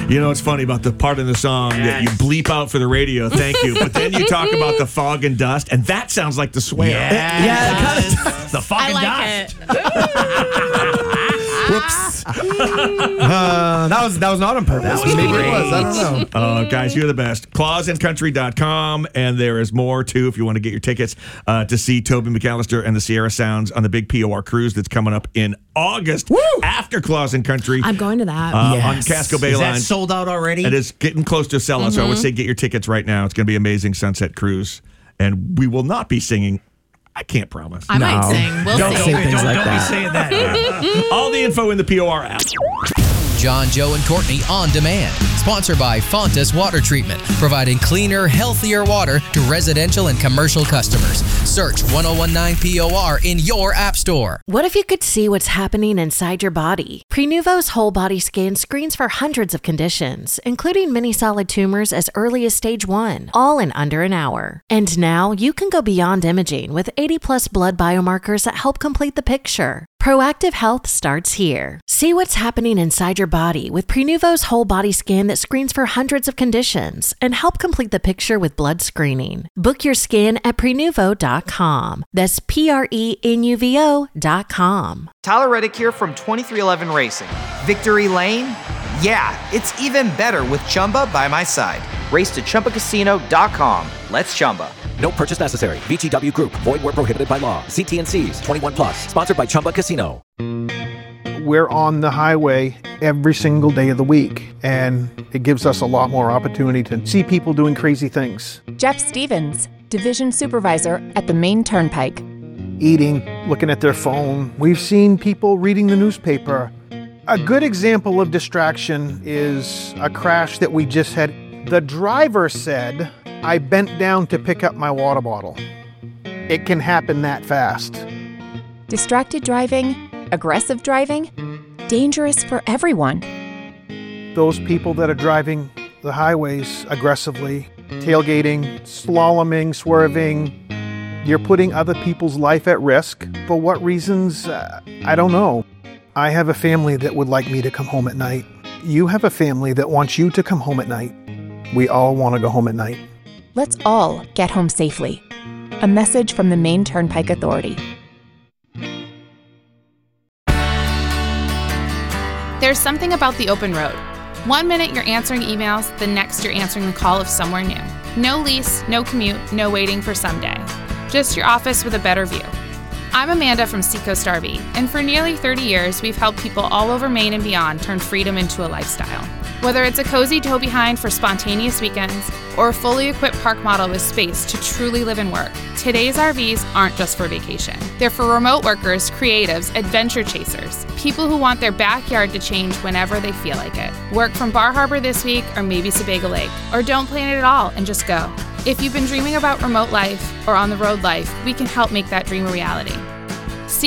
You know, it's funny about the part in the song that you bleep out for the radio. Thank you. But then you talk about the fog and dust, and that sounds like the swear. Yeah, it kind of does. The fog and dust. Whoops. That was not on purpose. Maybe it was. I don't know. Guys, you're the best. ClawsandCountry.com, and there is more, too, if you want to get your tickets to see Toby McAllister and the Sierra Sounds on the big POR cruise that's coming up in August. Woo! After Claus and Country. I'm going to that. On Casco Bay Is Line. that sold out already? It is getting close to selling, so I would say get your tickets right now. It's going to be an amazing sunset cruise, and we will not be singing. I can't promise. I might sing. We'll Don't see. say things like Don't that. be saying that. All the info in the POR app. John, Joe, and Courtney on demand. Sponsored by Fontas Water Treatment, providing cleaner, healthier water to residential and commercial customers. Search 1019 POR in your app store. What if you could see what's happening inside your body? Prenuvo's whole body scan screens for hundreds of conditions, including many solid tumors as early as stage 1, all in under an hour. And now you can go beyond imaging with 80+ blood biomarkers that help complete the picture. Proactive health starts here. See what's happening inside your body with Prenuvo's whole body scan that screens for hundreds of conditions and help complete the picture with blood screening. Book your scan at Prenuvo.com. That's Prenuvo.com. Tyler Reddick here from 2311 Racing. Victory Lane? Yeah, it's even better with Chumba by my side. Race to ChumbaCasino.com. Let's Chumba. No purchase necessary. VGW Group. Void where prohibited by law. See T&Cs. 21+. Sponsored by Chumba Casino. We're on the highway every single day of the week, and it gives us a lot more opportunity to see people doing crazy things. Jeff Stevens, Division Supervisor at the Maine Turnpike. Eating, looking at their phone. We've seen people reading the newspaper. A good example of distraction is a crash that we just had. The driver said, "I bent down to pick up my water bottle." It can happen that fast. Distracted driving, aggressive driving, dangerous for everyone. Those people that are driving the highways aggressively, tailgating, slaloming, swerving, you're putting other people's life at risk. For what reasons? I don't know. I have a family that would like me to come home at night. You have a family that wants you to come home at night. We all want to go home at night. Let's all get home safely. A message from the Maine Turnpike Authority. There's something about the open road. 1 minute you're answering emails, the next you're answering the call of somewhere new. No lease, no commute, no waiting for someday. Just your office with a better view. I'm Amanda from Seacoast RV, and for nearly 30 years, we've helped people all over Maine and beyond turn freedom into a lifestyle. Whether it's a cozy tow behind for spontaneous weekends, or a fully equipped park model with space to truly live and work, today's RVs aren't just for vacation. They're for remote workers, creatives, adventure chasers, people who want their backyard to change whenever they feel like it. Work from Bar Harbor this week, or maybe Sebago Lake, or don't plan it at all and just go. If you've been dreaming about remote life or on-the-road life, we can help make that dream a reality.